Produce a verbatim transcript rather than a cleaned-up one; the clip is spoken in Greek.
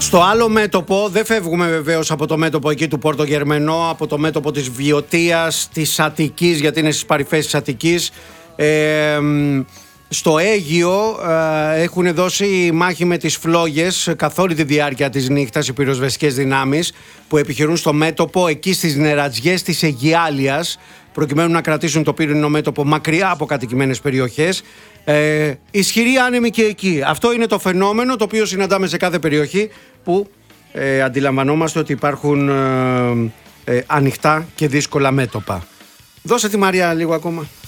Στο άλλο μέτωπο, δεν φεύγουμε βεβαίως από το μέτωπο εκεί του Πόρτο Γερμενό, από το μέτωπο της Βιωτίας, της Αττικής, γιατί είναι στις παρυφές της Αττικής. Ε, στο Αίγυο ε, έχουν δώσει μάχη με τις φλόγες καθ' όλη τη διάρκεια της νύχτας οι πυροσβεστικές δυνάμεις που επιχειρούν στο μέτωπο εκεί στις νερατζιές της Αιγιάλειας, προκειμένου να κρατήσουν το πύρινο μέτωπο μακριά από κατοικημένες περιοχές. Ε, ισχυρή άνεμη και εκεί. Αυτό είναι το φαινόμενο το οποίο συναντάμε σε κάθε περιοχή που ε, αντιλαμβανόμαστε ότι υπάρχουν ε, ε, ανοιχτά και δύσκολα μέτωπα. Δώσε τη Μαρία λίγο ακόμα.